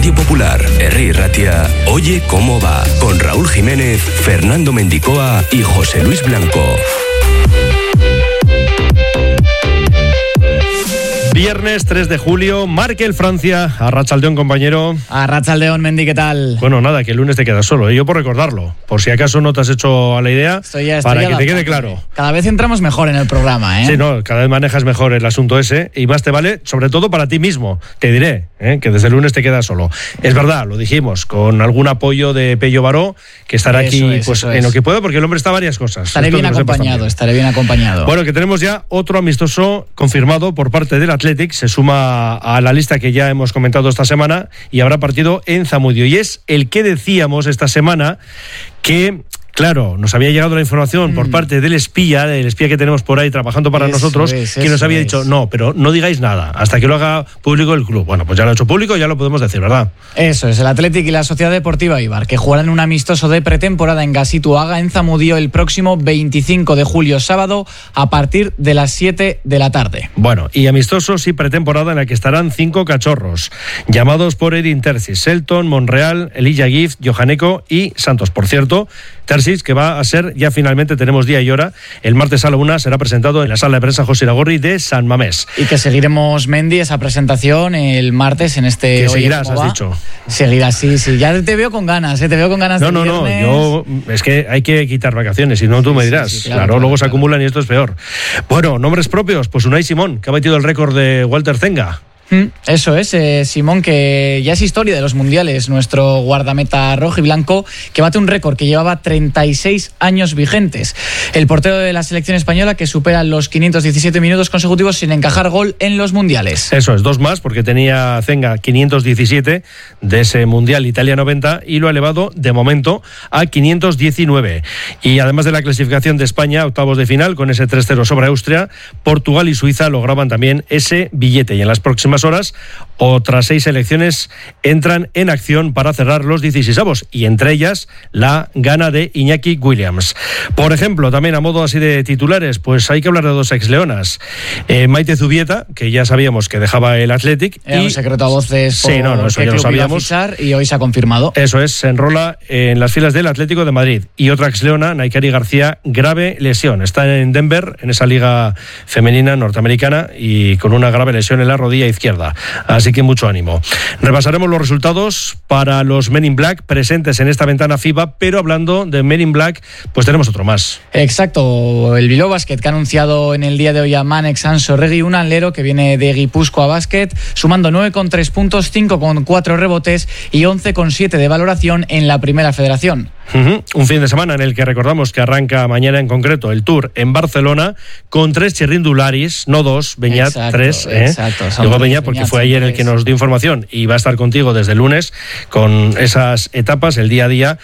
Radio Popular, Herri Ratia, Oye Cómo Va, con Raúl Jiménez, Fernando Mendicoa y José Luis Blanco. Viernes 3 de julio, Markel, Francia. Arratsaldeón, compañero. Arratsaldeón, Mendy, ¿qué tal? Bueno, nada, que el lunes te quedas solo. Yo por recordarlo, por si acaso no te has hecho a la idea, para que te quede claro. Cada vez entramos mejor en el programa, ¿eh? Sí, no, cada vez manejas mejor el asunto ese y más te vale, sobre todo para ti mismo. Te diré, que desde el lunes te quedas solo. Es verdad, lo dijimos, con algún apoyo de Pello Baró, que estará aquí en lo que pueda, porque el hombre está varias cosas. Estaré bien acompañado. Bueno, que tenemos ya otro amistoso confirmado por parte del Athletic. Se suma a la lista que ya hemos comentado esta semana y habrá partido en Zamudio. Y es el que decíamos esta semana que... Claro, nos había llegado la información por parte del espía que tenemos por ahí trabajando para nosotros, que nos había dicho, no, pero no digáis nada hasta que lo haga público el club. Bueno, pues ya lo ha hecho público, ya lo podemos decir, ¿verdad? Eso es, el Athletic y la Sociedad Deportiva Eibar, que jugarán un amistoso de pretemporada en Gazituaga, en Zamudio, el próximo 25 de julio, sábado, a partir de las 7 de la tarde. Bueno, y amistosos y pretemporada en la que estarán 5 cachorros, llamados por Edin Terzic: Selton, Monreal, Elijah Gift, Johaneko y Santos. Por cierto, Terzic, que va a ser, ya finalmente tenemos día y hora, el martes a la 1 será presentado en la sala de prensa José Iragorri de San Mamés. Y que seguiremos, Mendy, esa presentación el martes en este... Que seguirás, has dicho. Seguirás, sí. Ya te veo con ganas, te veo con ganas de viernes. No, yo... Es que hay que quitar vacaciones, si no tú me dirás. Sí, claro, luego se acumulan y esto es peor. Bueno, nombres propios, pues Unai Simón, que ha batido el récord de Walter Zenga. Eso es, Simón, que ya es historia de los mundiales, nuestro guardameta rojo y blanco, que bate un récord que llevaba 36 años vigentes. El portero de la selección española, que supera los 517 minutos consecutivos sin encajar gol en los mundiales. Eso es, 2 más, porque tenía Zenga 517 de ese mundial Italia 90 y lo ha elevado de momento a 519. Y además de la clasificación de España, octavos de final con ese 3-0 sobre Austria, Portugal y Suiza lograban también ese billete. Y en las próximas horas, otras 6 selecciones entran en acción para cerrar los 16avos, y entre ellas la gana de Iñaki Williams. Por ejemplo, también a modo así de titulares, pues hay que hablar de 2 exleonas. Maite Zubieta, que ya sabíamos que dejaba el Athletic. Era un secreto a voces. Sí, eso ya lo sabíamos. Y hoy se ha confirmado. Eso es, se enrola en las filas del Atlético de Madrid. Y otra exleona, Naikari García, grave lesión. Está en Denver, en esa liga femenina norteamericana, y con una grave lesión en la rodilla izquierda. Así que mucho ánimo. Repasaremos los resultados para los Men in Black presentes en esta ventana FIBA, pero hablando de Men in Black, pues tenemos otro más. Exacto, el Bilbao Basket, que ha anunciado en el día de hoy a Manek Sansorregui, un alero que viene de Guipúzcoa Basket, sumando 9,3 puntos, 5,4 rebotes y 11,7 de valoración en la primera federación. Un fin de semana en el que recordamos que arranca mañana en concreto el Tour en Barcelona con 3 chirrindularis, no 2, Beñat, 3. Exacto. Digo Beñat porque fue ayer el que nos dio información y va a estar contigo desde el lunes con esas etapas, el día a día.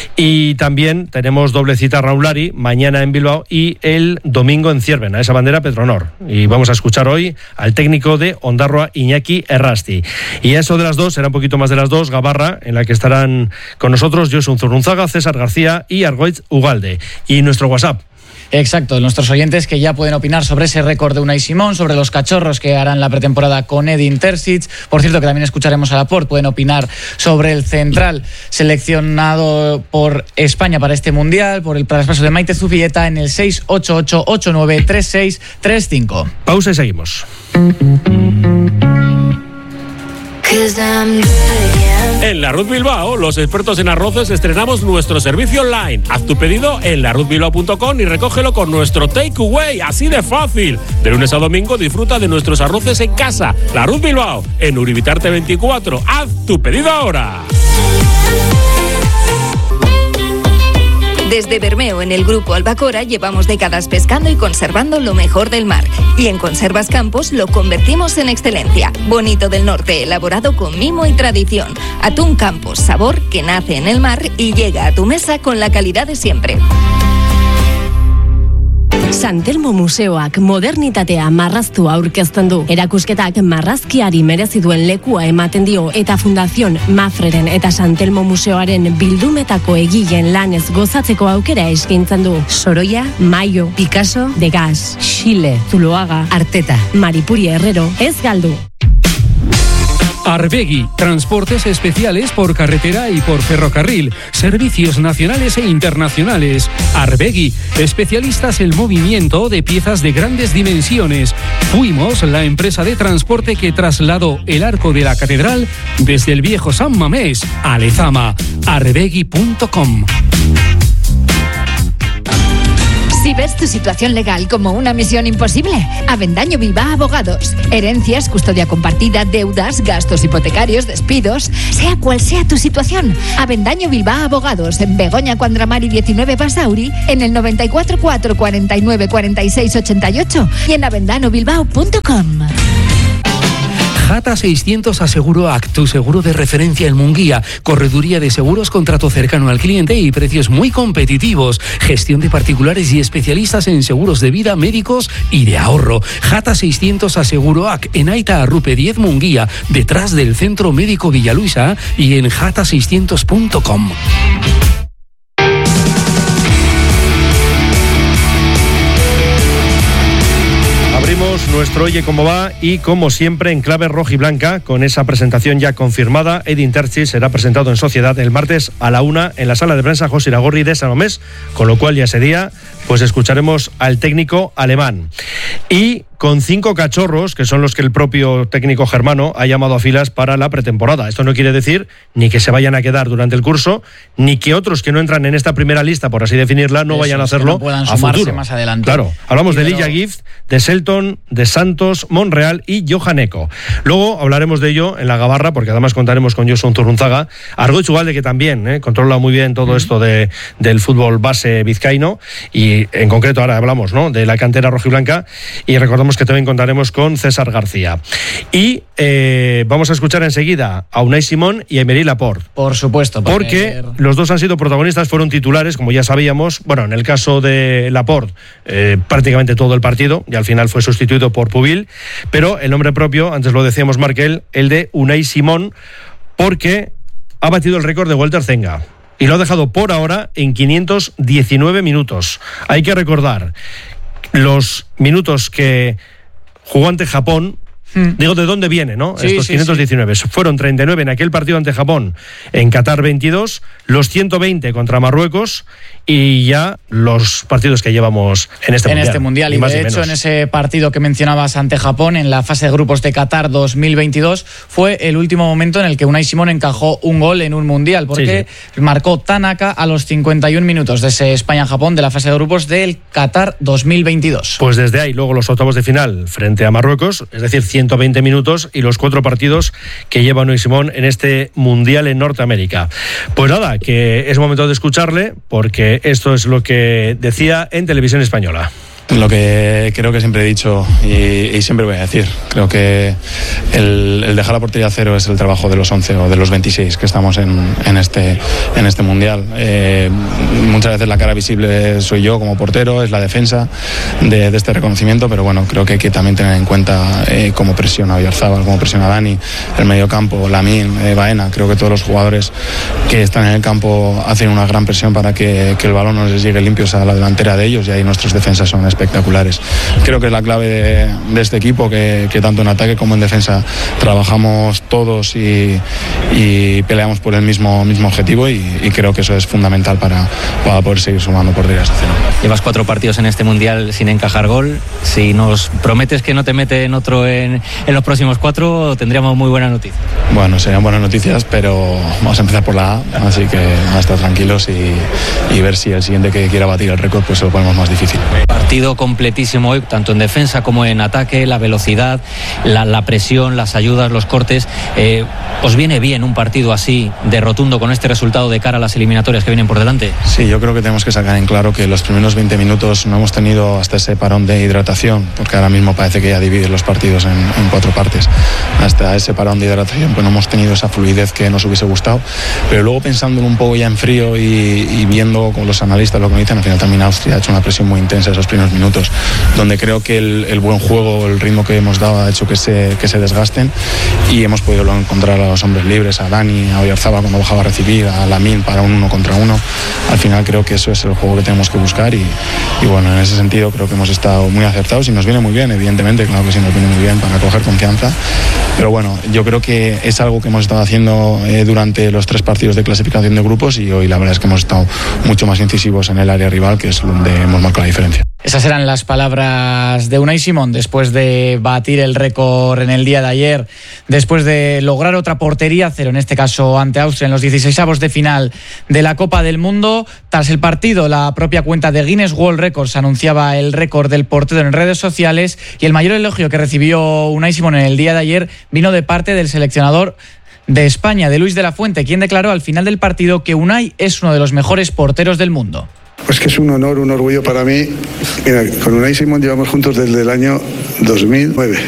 Y también tenemos doble cita Raulari mañana en Bilbao y el domingo en Cierven, a esa bandera Petronor. Y vamos a escuchar hoy al técnico de Ondarroa, Iñaki Errasti. Y a eso de las 2, será un poquito más de las 2, Gabarra, en la que estarán con nosotros Josun Zurrunzaga, César García y Argoitz Ugalde. Y nuestro WhatsApp. Exacto, nuestros oyentes que ya pueden opinar sobre ese récord de Unai Simón, sobre los cachorros que harán la pretemporada con Edin Terzic. Por cierto, que también escucharemos a Laporte. Pueden opinar sobre el central seleccionado por España para este mundial, por el traspaso de Maite Zubieta, en el 688893635. Pausa y seguimos. En Larruz Bilbao, los expertos en arroces, estrenamos nuestro servicio online. Haz tu pedido en larruzbilbao.com y recógelo con nuestro takeaway, así de fácil. De lunes a domingo disfruta de nuestros arroces en casa. Larruz Bilbao, en Uribitarte 24. Haz tu pedido ahora. Desde Bermeo, en el Grupo Albacora, llevamos décadas pescando y conservando lo mejor del mar. Y en Conservas Campos lo convertimos en excelencia. Bonito del Norte, elaborado con mimo y tradición. Atún Campos, sabor que nace en el mar y llega a tu mesa con la calidad de siempre. San Telmo Museoak modernitatea marraztu aurkezten du. Erakusketak marrazkiari merezi duen lekua ematen dio eta Fundación Mafreren eta San Telmo Museoaren bildumetako egileen lanez gozatzeko aukera eskaintzen du. Sorolla, Mayo, Picasso, Degas, Xile, Zuloaga, Arteta, Maripuri Herrero, ez galdu. Arvegui, transportes especiales por carretera y por ferrocarril, servicios nacionales e internacionales. Arvegui, especialistas en movimiento de piezas de grandes dimensiones. Fuimos la empresa de transporte que trasladó el arco de la catedral desde el viejo San Mamés a Lezama. Arvegui.com. Si ves tu situación legal como una misión imposible, Avendaño Bilbao Abogados. Herencias, custodia compartida, deudas, gastos hipotecarios, despidos, sea cual sea tu situación. Avendaño Bilbao Abogados, en Begoña Cuandramari 19 Basauri, en el 94 4 49 46 88 y en avendanobilbao.com. Jata 600 Aseguroac, tu seguro de referencia en Munguía. Correduría de seguros, contrato cercano al cliente y precios muy competitivos. Gestión de particulares y especialistas en seguros de vida, médicos y de ahorro. Jata 600 Aseguroac, en Aita Arrupe 10 Munguía, detrás del Centro Médico Villaluisa y en jata600.com. Abrimos nuestro Oye Cómo Va y, como siempre, en clave rojiblanca, con esa presentación ya confirmada. Edin Terzic será presentado en Sociedad el martes a la 1 en la sala de prensa José Iragorri de San Mamés, con lo cual ya ese día pues escucharemos al técnico alemán. Y con 5 cachorros, que son los que el propio técnico germano ha llamado a filas para la pretemporada. Esto no quiere decir ni que se vayan a quedar durante el curso, ni que otros que no entran en esta primera lista, por así definirla, no vayan a hacerlo no puedan a sumarse futuro. Más adelante. Claro, hablamos de Lilla Gift, de Selton, de Santos, Monreal y Johan Eco. Luego hablaremos de ello en la Gabarra, porque además contaremos con Josun Zurrunzaga, Argoitz Ugalde, que también controla muy bien todo esto del fútbol base vizcaíno, y en concreto ahora hablamos, ¿no?, de la cantera rojiblanca, y recordamos que también contaremos con César García. Y vamos a escuchar enseguida a Unai Simón y a Emery Laporte. Por supuesto. Porque los dos han sido protagonistas, fueron titulares, como ya sabíamos. Bueno, en el caso de Laporte, prácticamente todo el partido, y al final fue sustituido por Pubil. Pero el nombre propio, antes lo decíamos Markel, el de Unai Simón, porque ha batido el récord de Walter Zenga. Y lo ha dejado por ahora en 519 minutos. Hay que recordar los minutos que jugó ante Japón. Digo, ¿de dónde viene, no? Sí, estos 519. Sí. Fueron 39 en aquel partido ante Japón, en Qatar 22, los 120 contra Marruecos y ya los partidos que llevamos en este mundial. Y de hecho, en ese partido que mencionabas ante Japón, en la fase de grupos de Qatar 2022, fue el último momento en el que Unai Simón encajó un gol en un mundial, porque marcó Tanaka a los 51 minutos de ese España-Japón de la fase de grupos del Qatar 2022. Pues desde ahí, luego los octavos de final frente a Marruecos, es decir, 120 minutos y los 4 partidos que lleva Unai Simón en este mundial en Norteamérica. Pues nada, que es momento de escucharle, porque esto es lo que decía en Televisión Española. Lo que creo que siempre he dicho y siempre voy a decir, creo que el dejar la portería a cero es el trabajo de los 11 o de los 26 que estamos en este mundial. Muchas veces la cara visible soy yo como portero, es la defensa de este reconocimiento, pero bueno, creo que hay que también tener en cuenta cómo presiona Oyarzábal, cómo presiona Dani, el mediocampo, Lamine, Baena. Creo que todos los jugadores que están en el campo hacen una gran presión para que el balón no les llegue limpios a la delantera de ellos, y ahí nuestras defensas son espectaculares. Creo que es la clave de este equipo, que tanto en ataque como en defensa trabajamos todos y peleamos por el mismo objetivo, y creo que eso es fundamental para poder seguir sumando porterías a cero. Llevas 4 partidos en este mundial sin encajar gol. Si nos prometes que no te meten otro en los próximos 4, tendríamos muy buenas noticias. Bueno, serían buenas noticias, pero vamos a empezar por la A, así que vamos a estar tranquilos y ver si el siguiente que quiera batir el récord pues se lo ponemos más difícil. Partido completísimo hoy, tanto en defensa como en ataque, la velocidad, la presión, las ayudas, los cortes. ¿Os viene bien un partido así de rotundo con este resultado de cara a las eliminatorias que vienen por delante? Sí, yo creo que tenemos que sacar en claro que los primeros 20 minutos no hemos tenido hasta ese parón de hidratación, porque ahora mismo parece que ya dividen los partidos en 4 partes. Hasta ese parón de hidratación pues no hemos tenido esa fluidez que nos hubiese gustado, pero luego pensándolo un poco ya en frío y viendo con los analistas lo que me dicen, al final también Austria ha hecho una presión muy intensa esos primeros minutos, donde creo que el buen juego, el ritmo que hemos dado ha hecho que se desgasten, y hemos podido encontrar a los hombres libres, a Dani, a Oyarzabal cuando bajaba a recibir, a Lamine para un 1 contra 1. Al final creo que eso es el juego que tenemos que buscar, y bueno, en ese sentido creo que hemos estado muy acertados y nos viene muy bien, evidentemente, claro que sí, nos viene muy bien para coger confianza, pero bueno, yo creo que es algo que hemos estado haciendo durante los 3 partidos de clasificación de grupos, y hoy la verdad es que hemos estado mucho más incisivos en el área rival, que es donde hemos marcado la diferencia. Esas eran las palabras de Unai Simón después de batir el récord en el día de ayer, después de lograr otra portería cero, en este caso ante Austria, en los 16avos de final de la Copa del Mundo. Tras el partido, la propia cuenta de Guinness World Records anunciaba el récord del portero en redes sociales, y el mayor elogio que recibió Unai Simón en el día de ayer vino de parte del seleccionador de España, de Luis de la Fuente, quien declaró al final del partido que Unai es uno de los mejores porteros del mundo. Pues que es un honor, un orgullo para mí. Mira, con Unai Simón llevamos juntos desde el año 2009.